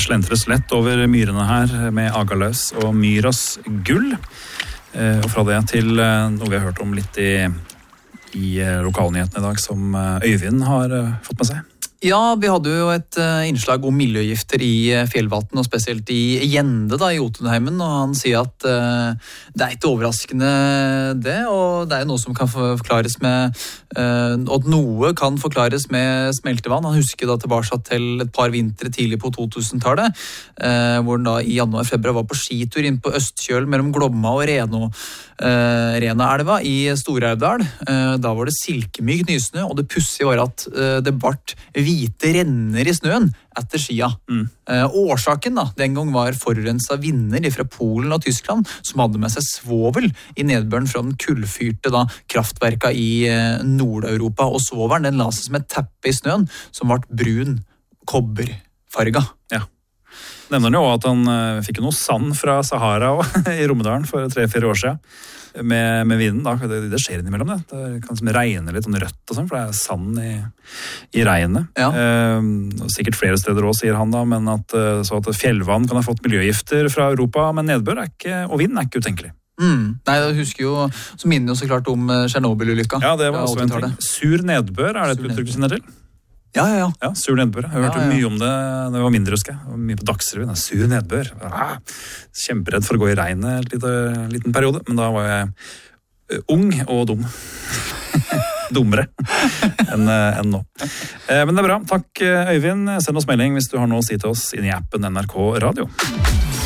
slentres lett over myrene her med Agaløs og Myras gull. Og fra det til noe vi har hørt om litt i lokalnyhetene i dag, som Øyvind har fått med seg. Ja, vi hadde jo et innslag om miljøgifter i fjellvann, og spesielt i Gjende da, i Jotunheimen, og han sier at det er ikke overraskende det, og det er noe som kan forklares med, og noe kan forklares med smeltevann. Han husker da tilbake til et par vintre tidlig på 2000-tallet, hvor han da i januar-februar var på skitur inn på Østkjøl mellom Glomma og Renaelva i Stor-Aurdal. Da var det silkemyk nysnø, og det pussige var at det bart hvite renner i snøen etter skia. Årsaken da, den gang var forurenset vinder fra Polen og Tyskland, som hadde med seg svovel i nedbøren fra den kullfyrte da, kraftverka i Nord-Europa, og svovelen den la seg som et teppe i snøen, som ble brun kobberfarga. Ja. Nevner han jo at han fikk noe sand fra Sahara i Romedalen for 3-4 år siden. Med vinden da, det skjer innimellom det. Det kan liksom regne litt rødt og sånn, for det er sand i regnet. Ja. Sikkert flere steder også, sier han da, men at fjellvann kan ha fått miljøgifter fra Europa, men nedbør og vind er ikke utenkelig. Nei, jeg husker jo, så minner jo så klart om Chernobyl-ulykka. Ja, det var også en ting. Sur nedbør, er det et uttrykk du kjenner til? Ja. Ja, sur nedbør. Jeg hørte mye om det da jeg var mindre, husker jeg. Mye på Dagsrevyen. Sur nedbør. Kjemperedd for å gå i regnet en liten periode, men da var jeg ung og dum. Dummere enn nå. Men det er bra. Takk, Øyvind. Send oss melding hvis du har noe å si til oss inn i appen NRK Radio.